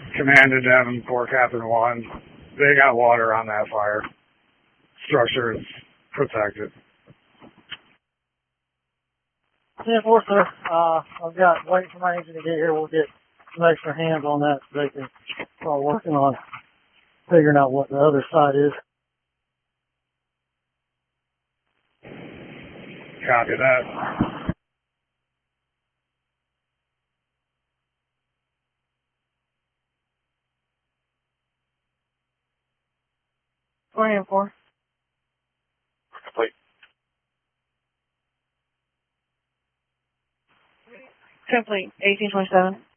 Command to Davenport, Captain 1. They got water on that fire. Structure is protected. 10-4, sir. I've got waiting for my engine to get here. We'll get some extra hands on that so they can start working on figuring out what the other side is. Copy that. Plan 4. Complete. Complete. 1827.